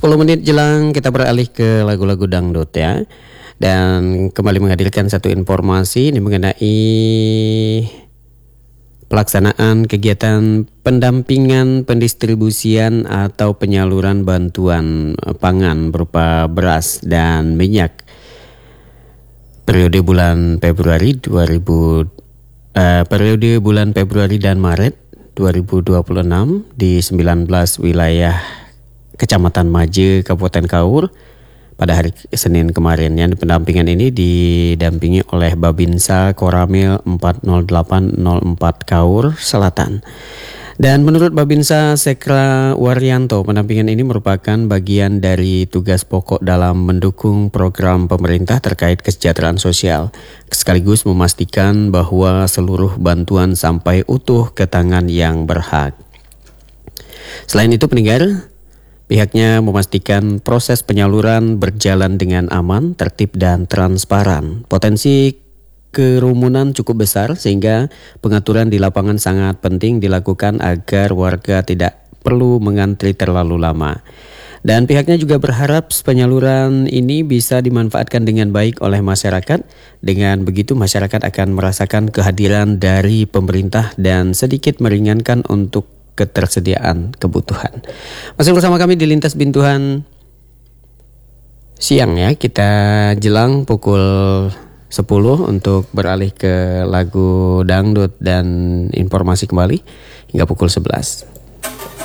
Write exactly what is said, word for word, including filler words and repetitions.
sepuluh menit jelang kita beralih ke lagu-lagu dangdut ya. Dan kembali menghadirkan satu informasi ini mengenai pelaksanaan kegiatan pendampingan pendistribusian atau penyaluran bantuan pangan berupa beras dan minyak periode bulan Februari dua ribu uh, periode bulan Februari dan Maret dua ribu dua puluh enam di sembilan belas wilayah Kecamatan Maje, Kabupaten Kaur pada hari Senin kemarin. Yang pendampingan ini didampingi oleh Babinsa Koramil empat nol delapan nol empat Kaur Selatan. Dan menurut Babinsa Sekra Waryanto, pendampingan ini merupakan bagian dari tugas pokok dalam mendukung program pemerintah terkait kesejahteraan sosial, sekaligus memastikan bahwa seluruh bantuan sampai utuh ke tangan yang berhak. Selain itu, pendengar, pihaknya memastikan proses penyaluran berjalan dengan aman, tertib dan transparan. Potensi kerumunan cukup besar sehingga pengaturan di lapangan sangat penting dilakukan agar warga tidak perlu mengantri terlalu lama. Dan pihaknya juga berharap penyaluran ini bisa dimanfaatkan dengan baik oleh masyarakat. Dengan begitu masyarakat akan merasakan kehadiran dari pemerintah dan sedikit meringankan untuk ketersediaan kebutuhan. Masih bersama kami di Lintas Bintuhan siang ya. Kita jelang pukul sepuluh untuk beralih ke lagu dangdut dan informasi kembali hingga pukul sebelas.